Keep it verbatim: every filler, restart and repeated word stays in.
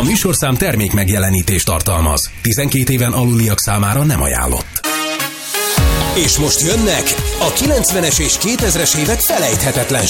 A műsorszám termék megjelenítést tartalmaz. tizenkét éven aluliak számára nem És most jönnek a kilencvenes és kétezres évek felejthetetlen